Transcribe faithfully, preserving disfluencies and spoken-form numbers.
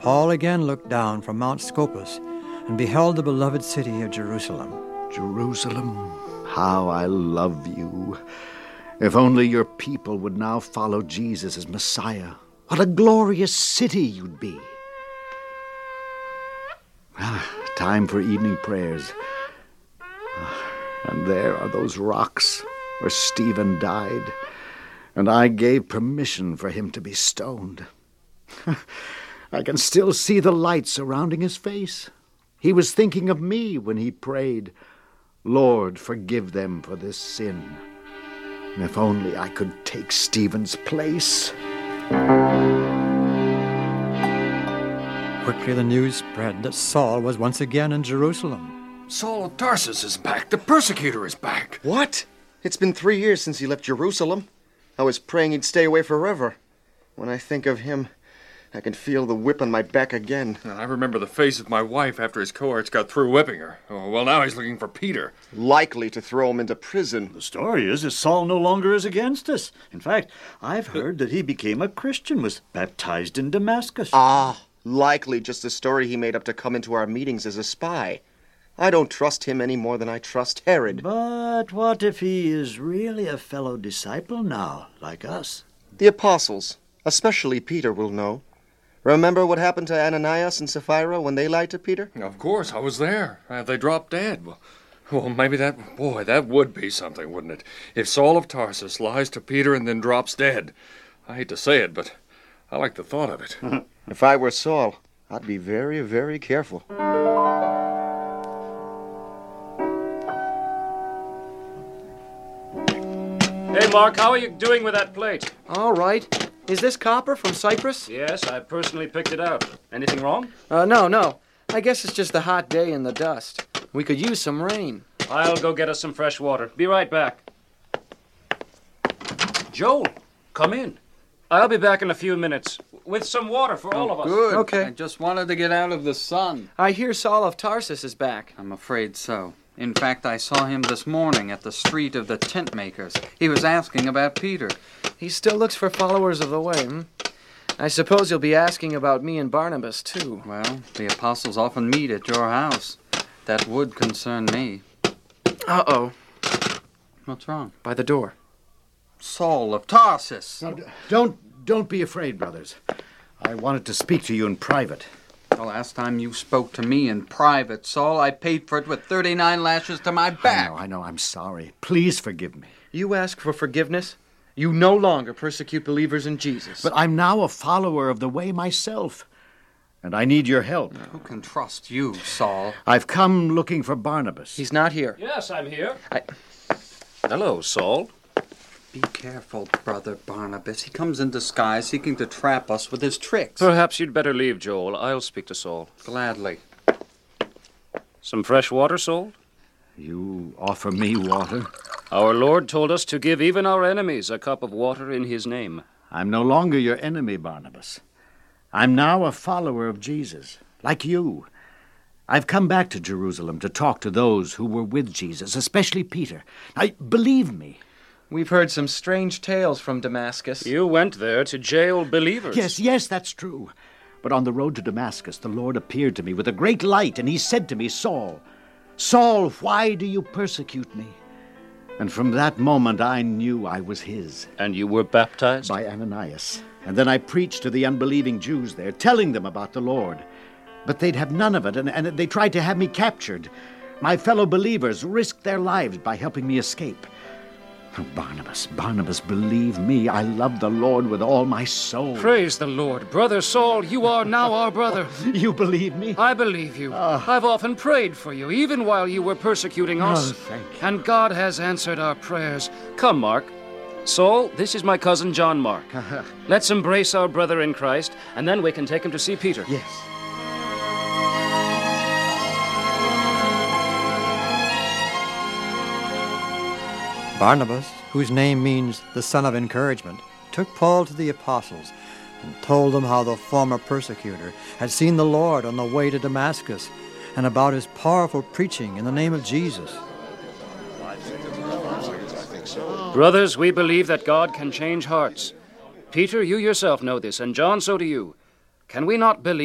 Paul again looked down from Mount Scopus and beheld the beloved city of Jerusalem. Jerusalem, how I love you. If only your people would now follow Jesus as Messiah. What a glorious city you'd be. Ah, time for evening prayers. Ah, and there are those rocks where Stephen died, and I gave permission for him to be stoned. I can still see the light surrounding his face. He was thinking of me when he prayed, Lord, forgive them for this sin. If only I could take Stephen's place. Quickly the news spread that Saul was once again in Jerusalem. Saul of Tarsus is back. The persecutor is back. What? It's been three years since he left Jerusalem. I was praying he'd stay away forever. When I think of him, I can feel the whip on my back again. I remember the face of my wife after his cohorts got through whipping her. Oh, well, now he's looking for Peter. Likely to throw him into prison. The story is that Saul no longer is against us. In fact, I've heard that he became a Christian, was baptized in Damascus. Ah, likely just a story he made up to come into our meetings as a spy. I don't trust him any more than I trust Herod. But what if he is really a fellow disciple now, like us? The apostles, especially Peter, will know. Remember what happened to Ananias and Sapphira when they lied to Peter? Of course, I was there. Uh, they dropped dead. Well, well, maybe that... Boy, that would be something, wouldn't it? If Saul of Tarsus lies to Peter and then drops dead. I hate to say it, but I like the thought of it. If I were Saul, I'd be very, very careful. Hey, Mark, how are you doing with that plate? All right. Is this copper from Cyprus? Yes, I personally picked it out. Anything wrong? Uh, no, no. I guess it's just the hot day and the dust. We could use some rain. I'll go get us some fresh water. Be right back. Joel, come in. I'll be back in a few minutes with some water for all of us. Good. Okay. I just wanted to get out of the sun. I hear Saul of Tarsus is back. I'm afraid so. In fact, I saw him this morning at the street of the tent makers. He was asking about Peter. He still looks for followers of the way, hmm? I suppose he'll be asking about me and Barnabas, too. Well, the apostles often meet at your house. That would concern me. Uh-oh. What's wrong? By the door. Saul of Tarsus. No, don't, don't be afraid, brothers. I wanted to speak to you in private. The last time you spoke to me in private, Saul, I paid for it with thirty-nine lashes to my back. I know, I know. I'm sorry. Please forgive me. You ask for forgiveness? You no longer persecute believers in Jesus. But I'm now a follower of the way myself, and I need your help. Who can trust you, Saul? I've come looking for Barnabas. He's not here. Yes, I'm here. I... Hello, Saul. Be careful, Brother Barnabas. He comes in disguise, seeking to trap us with his tricks. Perhaps you'd better leave, Joel. I'll speak to Saul. Gladly. Some fresh water, Saul? You offer me water? Our Lord told us to give even our enemies a cup of water in his name. I'm no longer your enemy, Barnabas. I'm now a follower of Jesus, like you. I've come back to Jerusalem to talk to those who were with Jesus, especially Peter. Now, believe me. We've heard some strange tales from Damascus. You went there to jail believers. Yes, yes, that's true. But on the road to Damascus, the Lord appeared to me with a great light, and he said to me, Saul, Saul, why do you persecute me? And from that moment, I knew I was his. And you were baptized? By Ananias. And then I preached to the unbelieving Jews there, telling them about the Lord. But they'd have none of it, and, and they tried to have me captured. My fellow believers risked their lives by helping me escape. Oh, Barnabas, Barnabas, believe me, I love the Lord with all my soul. Praise the Lord. Brother Saul, you are now our brother. You believe me? I believe you. Oh. I've often prayed for you, even while you were persecuting us. Oh, thank you. And God has answered our prayers. Come, Mark. Saul, this is my cousin John Mark. Let's embrace our brother in Christ, and then we can take him to see Peter. Yes. Barnabas, whose name means the son of encouragement, took Paul to the apostles and told them how the former persecutor had seen the Lord on the way to Damascus and about his powerful preaching in the name of Jesus. Brothers, we believe that God can change hearts. Peter, you yourself know this, and John, so do you. Can we not believe